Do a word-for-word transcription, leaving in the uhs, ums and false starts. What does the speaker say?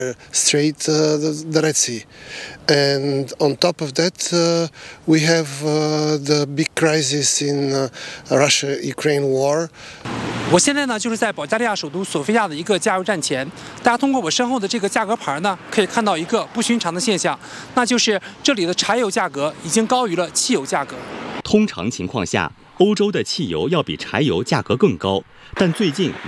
straight uh, the, the Red Sea. And on top of that, uh, we have uh, the big crisis in uh, Russia-Ukraine war. 我现在呢，就是在保加利亚首都索菲亚的一个加油站前。大家通过我身后的这个价格牌呢，可以看到一个不寻常的现象，那就是这里的柴油价格已经高于了汽油价格。 通常情况下，欧洲的汽油要比柴油价格更高，但最近